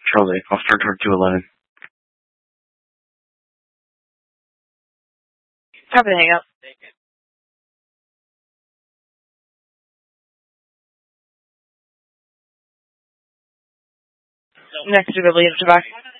Charlie, I'll start her 211. Copy the hang up. Next to the lead to back.